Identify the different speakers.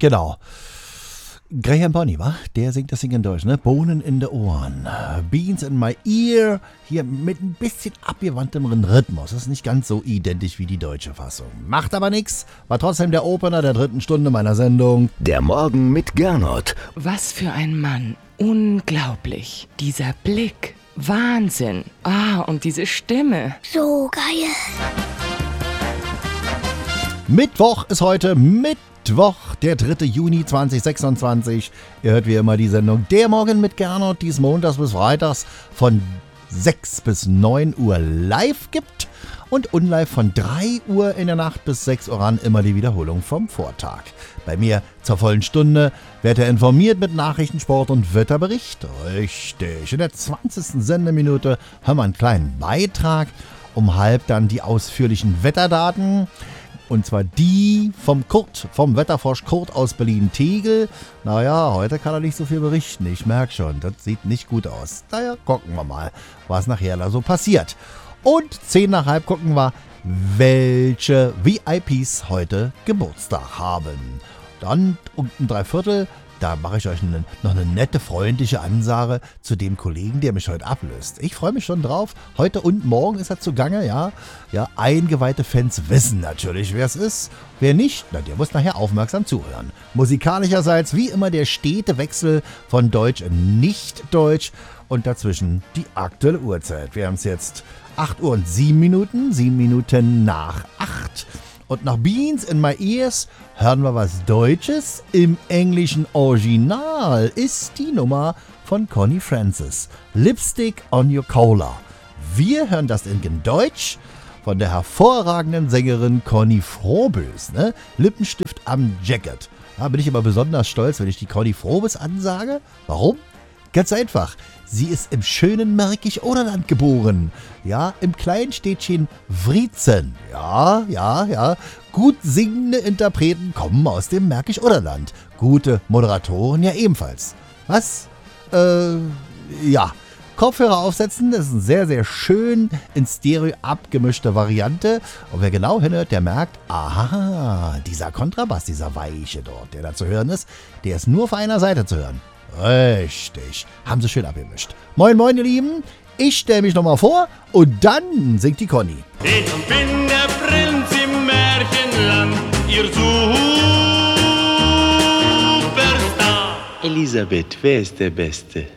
Speaker 1: Genau. Graham Bonny, wa? Der singt das Ding in Deutsch, ne? Bohnen in den Ohren. Beans in my ear. Hier mit ein bisschen abgewandtem Rhythmus. Das ist nicht ganz so identisch wie die deutsche Fassung. Macht aber nichts. War trotzdem der Opener der 3. Stunde meiner Sendung.
Speaker 2: Der Morgen mit Gernot.
Speaker 3: Was für ein Mann. Unglaublich. Dieser Blick. Wahnsinn. Und diese Stimme.
Speaker 4: So geil.
Speaker 1: Mittwoch ist heute Mittwoch, der 3. Juni 2026. Ihr hört wie immer die Sendung Der Morgen mit Gernot, die es montags bis freitags von 6 bis 9 Uhr live gibt und unlive von 3 Uhr in der Nacht bis 6 Uhr an immer die Wiederholung vom Vortag. Bei mir zur vollen Stunde wird er informiert mit Nachrichten, Sport und Wetterbericht. Richtig. In der 20. Sendeminute haben wir einen kleinen Beitrag. Um halb dann die ausführlichen Wetterdaten. Und zwar die vom Wetterfrosch Kurt aus Berlin-Tegel. Naja, heute kann er nicht so viel berichten. Ich merke schon, das sieht nicht gut aus. Naja, gucken wir mal, was nachher da so passiert. Und 10 nach halb gucken wir, welche VIPs heute Geburtstag haben. Dann um 3/4, da mache ich euch noch eine nette, freundliche Ansage zu dem Kollegen, der mich heute ablöst. Ich freue mich schon drauf. Heute und morgen ist er zugange, ja. Ja, eingeweihte Fans wissen natürlich, wer es ist. Wer nicht, na, der muss nachher aufmerksam zuhören. Musikalischerseits wie immer der stete Wechsel von Deutsch in Nicht-Deutsch und dazwischen die aktuelle Uhrzeit. Wir haben es jetzt 8 Uhr und 7 Minuten, 7 Minuten nach 8. Und nach Beans in my ears hören wir was Deutsches. Im englischen Original ist die Nummer von Connie Francis. Lipstick on your Cola. Wir hören das in Deutsch von der hervorragenden Sängerin Conny Frobös. Ne? Lippenstift am Jacket. Da bin ich immer besonders stolz, wenn ich die Conny Frobös ansage. Warum? Ganz einfach. Sie ist im schönen Märkisch-Oderland geboren. Ja, im kleinen Städtchen Wriezen. Ja. Gut singende Interpreten kommen aus dem Märkisch-Oderland. Gute Moderatoren ja ebenfalls. Was? Ja. Kopfhörer aufsetzen, das ist eine sehr, sehr schön in Stereo abgemischte Variante. Und wer genau hinhört, der merkt, aha, dieser Kontrabass, dieser weiche dort, der da zu hören ist, der ist nur auf einer Seite zu hören. Richtig. Haben sie schön abgemischt. Moin, moin, ihr Lieben. Ich stelle mich nochmal vor und dann singt die Conny.
Speaker 5: Ich bin der Prinz im Märchenland, ihr Superstar.
Speaker 6: Elisabeth, wer ist der Beste?